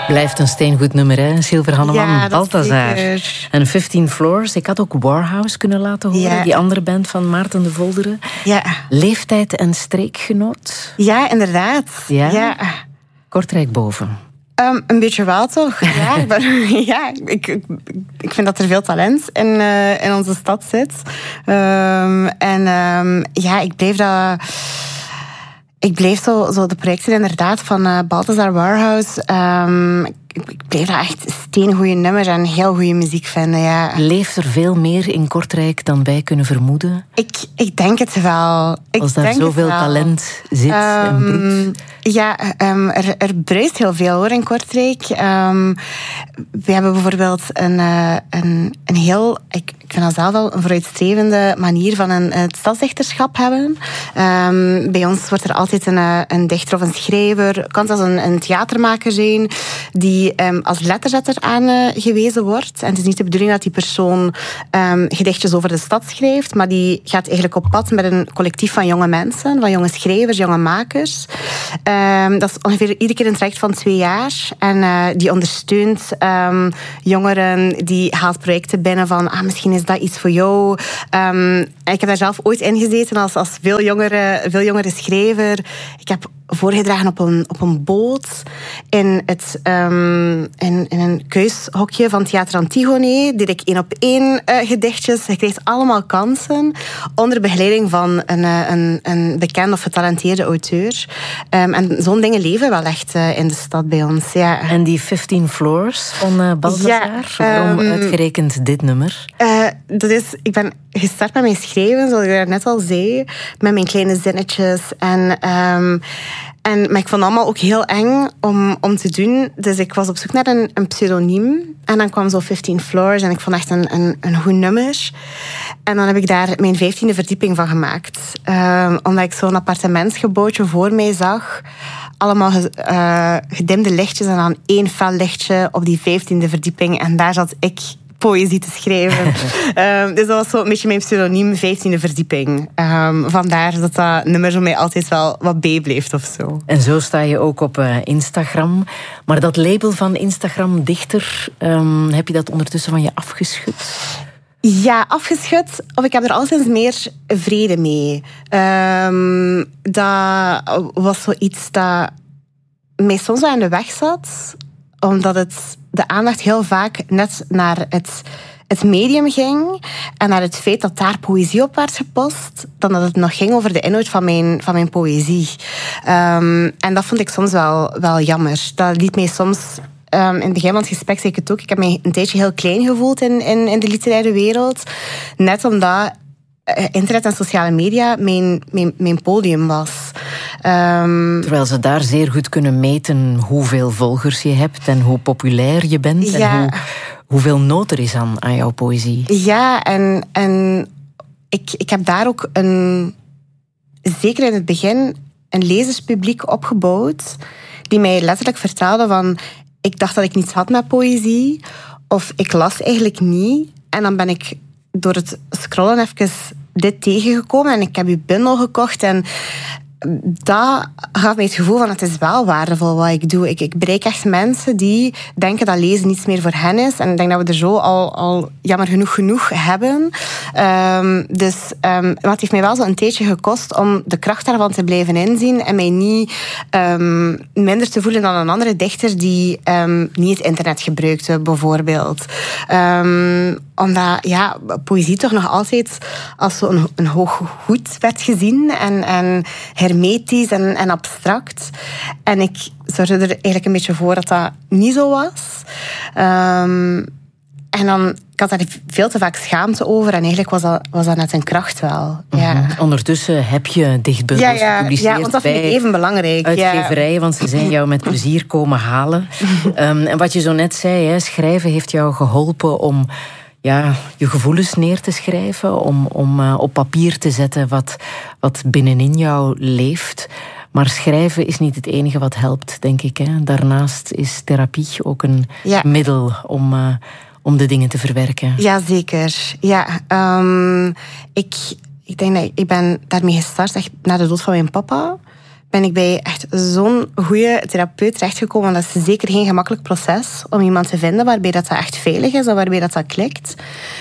Blijft een steengoed nummer, hè? Silver Hanneman, Ja, dat Balthazar. zeker. En 15 Floors. Ik had ook Warhouse kunnen laten horen. Ja. Die andere band van Maarten de Volderen. Ja. Leeftijd en streekgenoot. Ja, inderdaad. Ja? Ja. Kortrijk boven. Een beetje wel, toch? Ja, ik vind dat er veel talent in onze stad zit. Ik bleef zo de projecten inderdaad van Balthazar Warhouse. Ik bleef daar echt steengoeie nummers en heel goede muziek vinden. Ja. Leeft er veel meer in Kortrijk dan wij kunnen vermoeden? Ik denk het wel. Als daar zoveel talent zit en broedt. Ja, er bruist heel veel hoor in Kortrijk. We hebben bijvoorbeeld een heel... Ik vind dat zelf wel een vooruitstrevende manier van het stadsdichterschap hebben. Bij ons wordt er altijd een dichter of een schrijver, kan zelfs een theatermaker zijn, die als letterzetter aangewezen wordt. En het is niet de bedoeling dat die persoon gedichtjes over de stad schrijft, maar die gaat eigenlijk op pad met een collectief van jonge mensen, van jonge schrijvers, jonge makers. Dat is ongeveer iedere keer een traject van 2 jaar. En die ondersteunt jongeren, die haalt projecten binnen van misschien is dat iets voor jou. Ik heb daar zelf ooit in gezeten als veel jongere schrijver. Ik heb voorgedragen op een boot in een kuishokje van Theater Antigone. Deed ik 1-op-1 gedichtjes. Je kreeg allemaal kansen onder begeleiding van een bekend of getalenteerde auteur. En zo'n dingen leven wel echt in de stad bij ons. Ja. En die 15 Floors van Balthazar, Ja, waarom uitgerekend dit nummer? Ik ben gestart met mijn schrijven, zoals ik net al zei, met mijn kleine zinnetjes. Maar ik vond het allemaal ook heel eng om te doen. Dus ik was op zoek naar een pseudoniem. En dan kwam zo 15 Floors en ik vond echt een goed nummer. En dan heb ik daar mijn 15e verdieping van gemaakt. Omdat ik zo'n appartementsgebouwtje voor mij zag. Allemaal gedimde lichtjes en dan 1 fel lichtje op die 15e verdieping. En daar zat ik poëzie te schrijven. Dus dat was zo een beetje mijn pseudoniem, 15e verdieping. Vandaar dat nummer zo mij altijd wel wat bijbleeft of zo. En zo sta je ook op Instagram. Maar dat label van Instagram-dichter, heb je dat ondertussen van je afgeschud? Ja, afgeschud. Of ik heb er alleszins meer vrede mee. Dat was zoiets dat mij soms wel in de weg zat. Omdat de aandacht heel vaak net naar het medium ging en naar het feit dat daar poëzie op werd gepost, dan dat het nog ging over de inhoud van mijn poëzie. En dat vond ik soms wel jammer. Dat liet mij soms... in het begin van het gesprek zei ik het ook. Ik heb mij een tijdje heel klein gevoeld in de literaire wereld. Net omdat internet en sociale media mijn podium was. Terwijl ze daar zeer goed kunnen meten hoeveel volgers je hebt en hoe populair je bent. Ja. En hoeveel nood er is aan jouw poëzie. Ja, en ik heb daar ook zeker in het begin een lezerspubliek opgebouwd die mij letterlijk vertelde van ik dacht dat ik niets had met poëzie of ik las eigenlijk niet. En dan ben ik door het scrollen even dit tegengekomen en ik heb uw bundel gekocht en dat gaf mij het gevoel van het is wel waardevol wat ik doe. Ik bereik echt mensen die denken dat lezen niets meer voor hen is. En ik denk dat we er zo al jammer genoeg hebben. Maar het heeft mij wel zo een tijdje gekost om de kracht daarvan te blijven inzien en mij niet minder te voelen dan een andere dichter die niet het internet gebruikte, bijvoorbeeld. Omdat poëzie toch nog altijd als zo'n een hoog goed werd gezien en hermetisch en abstract. En ik zorgde er eigenlijk een beetje voor dat dat niet zo was. En dan, ik had daar veel te vaak schaamte over en eigenlijk was dat net een kracht wel. Ja. Ondertussen heb je dichtbundels gepubliceerd want dat vind ik even belangrijk. Uitgeverijen, want ze zijn jou met plezier komen halen. En wat je zo net zei, hè, schrijven heeft jou geholpen om je gevoelens neer te schrijven, om op papier te zetten wat binnenin jou leeft. Maar schrijven is niet het enige wat helpt, denk ik. Hè. Daarnaast is therapie ook een middel om de dingen te verwerken. Ja, zeker. Ja, ik denk dat ik ben daarmee gestart echt na de dood van mijn papa. ben ik bij echt zo'n goede therapeut terechtgekomen. Dat is zeker geen gemakkelijk proces om iemand te vinden waarbij dat echt veilig is en waarbij dat klikt.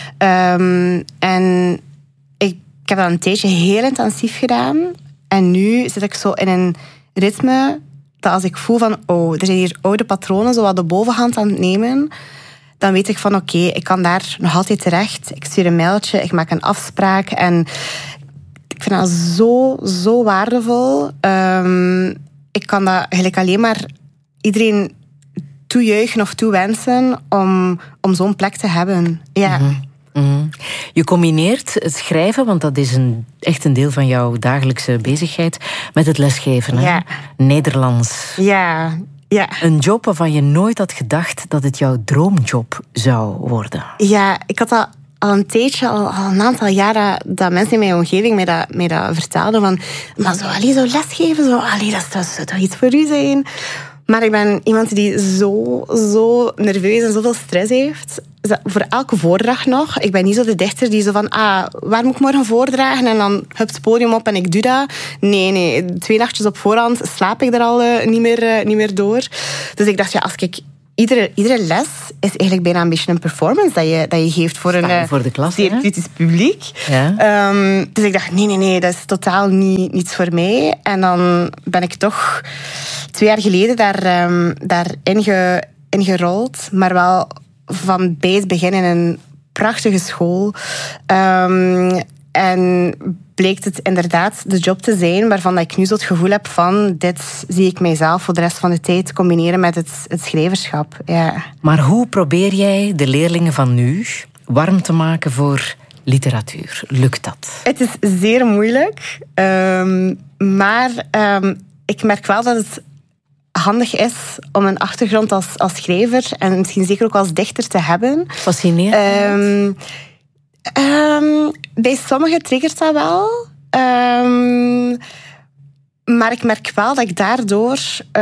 En ik heb dat een tijdje heel intensief gedaan. En nu zit ik zo in een ritme dat als ik voel van, er zijn hier oude patronen zo wat de bovenhand aan het nemen, dan weet ik van oké, ik kan daar nog altijd terecht. Ik stuur een mailtje, ik maak een afspraak en ik vind dat zo waardevol. Ik kan dat eigenlijk alleen maar iedereen toejuichen of toewensen om zo'n plek te hebben. Ja. Mm-hmm. Je combineert het schrijven, want dat is echt een deel van jouw dagelijkse bezigheid, met het lesgeven. Hè? Ja. Nederlands. Ja. Een job waarvan je nooit had gedacht dat het jouw droomjob zou worden. Ja, ik had dat al een tijdje, al een aantal jaar, dat mensen in mijn omgeving mij dat vertelden. Van, maar zo lesgeven, dat zou toch iets voor u zijn? Maar ik ben iemand die zo nerveus en zoveel stress heeft. Voor elke voordracht nog. Ik ben niet zo de dichter die zo van, waar moet ik morgen voordragen? En dan hup het podium op en ik doe dat. Nee, 2 nachtjes op voorhand slaap ik er al niet meer door. Dus ik dacht, als ik... Iedere les is eigenlijk bijna een beetje een performance dat je geeft voor de klas, zeer kritisch publiek. Ja. Dus ik dacht, nee, dat is totaal niets voor mij. En dan ben ik toch 2 jaar geleden daarin gerold, maar wel van bij het begin in een prachtige school. En bleek het inderdaad de job te zijn waarvan ik nu zo het gevoel heb van, dit zie ik mijzelf voor de rest van de tijd combineren met het schrijverschap. Ja. Maar hoe probeer jij de leerlingen van nu warm te maken voor literatuur? Lukt dat? Het is zeer moeilijk, maar ik merk wel dat het handig is om een achtergrond als schrijver en misschien zeker ook als dichter te hebben. Fascinerend. Bij sommigen triggert dat wel. Maar ik merk wel dat ik daardoor...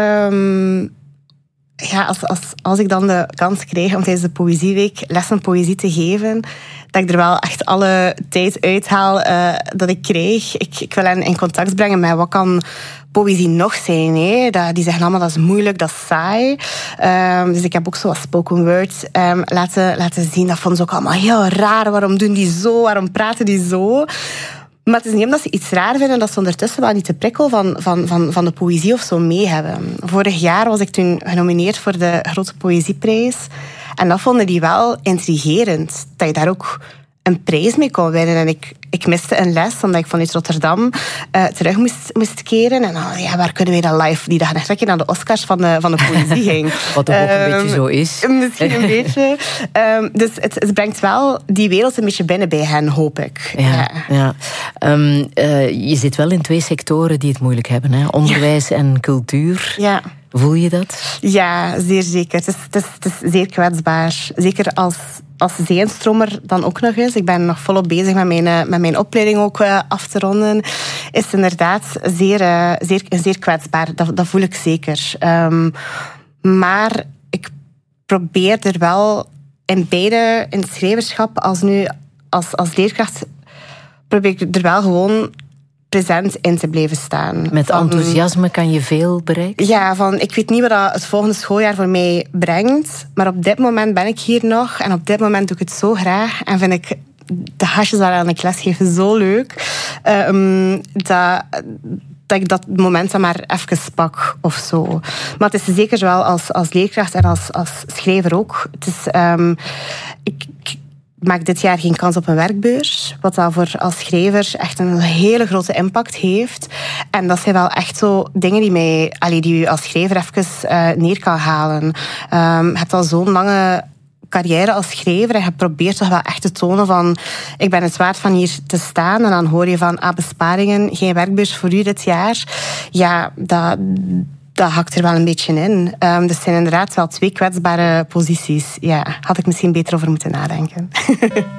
als ik dan de kans krijg om tijdens de Poëzieweek lessen poëzie te geven, dat ik er wel echt alle tijd uithaal dat ik krijg. Ik wil hen in contact brengen met wat kan poëzie nog zijn. Die zeggen allemaal dat is moeilijk, dat is saai. Dus ik heb ook zo wat spoken word laten zien. Dat vonden ze ook allemaal heel raar. Waarom doen die zo? Waarom praten die zo? Maar het is niet omdat ze iets raar vinden dat ze ondertussen wel niet de prikkel van de poëzie of zo mee hebben. Vorig jaar was ik toen genomineerd voor de Grote Poëzieprijs. En dat vonden die wel intrigerend. Dat je daar ook een prijs mee kon winnen. En ik miste een les, omdat ik vanuit Rotterdam terug moest keren. En waar kunnen wij dan live die dag trekken naar de Oscars van de poëzie ging. Wat toch ook een beetje zo is. Misschien een beetje. Dus het brengt wel die wereld een beetje binnen bij hen, hoop ik. Ja. Je zit wel in 2 sectoren die het moeilijk hebben. Hè? Onderwijs en cultuur. Ja. Voel je dat? Ja, zeer zeker. Het is zeer kwetsbaar. Zeker als zeenstromer dan ook nog eens. Ik ben nog volop bezig met mijn opleiding ook af te ronden. Is het inderdaad zeer kwetsbaar. Dat voel ik zeker. Maar ik probeer er wel in beide, in het schrijverschap als nu als leerkracht, probeer ik er wel gewoon present in te blijven staan. Met enthousiasme kan je veel bereiken? Ja, ik weet niet wat het volgende schooljaar voor mij brengt, maar op dit moment ben ik hier nog en op dit moment doe ik het zo graag en vind ik de hasjes waaraan ik lesgeef zo leuk, dat ik dat moment dan maar even pak of zo. Maar het is zeker wel als leerkracht en als schrijver ook. Het is, ik maak dit jaar geen kans op een werkbeurs, wat dat voor als schrijver echt een hele grote impact heeft. En dat zijn wel echt zo dingen die je als schrijver even neer kan halen. Je hebt al zo'n lange carrière als schrijver en je probeert toch wel echt te tonen van ik ben het waard van hier te staan. En dan hoor je van besparingen, geen werkbeurs voor u dit jaar. Ja, dat hakt er wel een beetje in. Dus het zijn inderdaad wel 2 kwetsbare posities. Ja, had ik misschien beter over moeten nadenken.